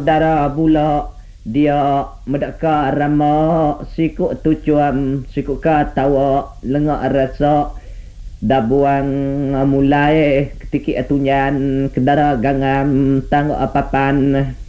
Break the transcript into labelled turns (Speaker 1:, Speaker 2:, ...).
Speaker 1: saudara bula dia medaka rama sikuk tujuan sikuk katawa lengak rasa dabuang mulai ketika tunyan kendara gangan tanggo apapan